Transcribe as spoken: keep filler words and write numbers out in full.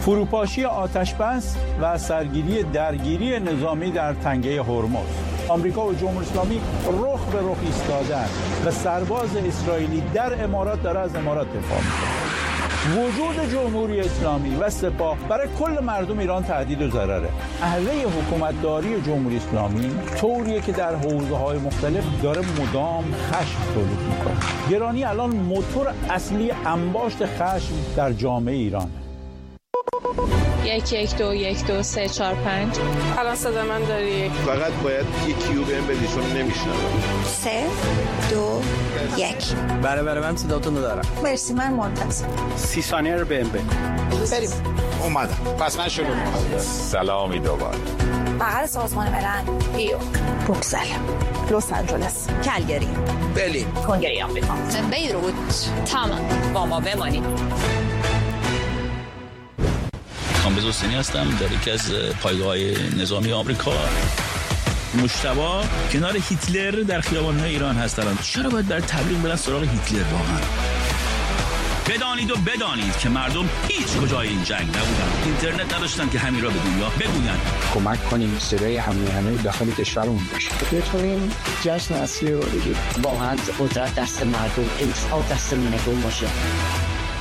فروپاشی آتش‌بس و سرگیری درگیری نظامی در تنگه هرمز. آمریکا و جمهوری اسلامی رخ به رخ ایستادن و سرباز اسرائیلی در امارات داره از امارات دفاع میکنه. وجود جمهوری اسلامی و سپاه برای کل مردم ایران تهدید و ضرره. اهله حکومتداری جمهوری اسلامی طوریه که در حوزه‌های مختلف داره مدام خشم تولید میکنه. گرانی الان موتور اصلی انباشت خشم در جامعه ایران. یک یک دو یک دو سه چهار پنج. الان صدا من داری. فقط باید یک کیو بهم بدی چون نمیشنوم. سه دو یک. بله بله من صداتون رو دارم. مرسی من منتظرم. سی ثانیه رو بهم بگو. بریم. اومدم. پس من شروع می‌کنم. سلامی دوباره. بغل سازمان ملل. نیویورک. بروکسل. لس آنجلس. کلگری. برلین. کنگره آمریکا. بیروت. تمام. با ما بمانید. کامبیز حسینی هستم در یکی از پایگاه‌های نظامی آمریکا. مجتبی کنار هیتلر در خیابان‌های ایران هستند. چرا باید برای تبلیغ برن سراغ هیتلر واقعا؟ بدانید و بدانید که مردم هیچ کجای این جنگ نبودن. اینترنت نداشتن که همین را به دنیا بگویند. کمک کنیم صدای همه همه داخل کشورمون باشه. بتونیم جشن اصلی رو بگیریم. واقعا قدرت دست مردم، انصاف دست مردم باشه.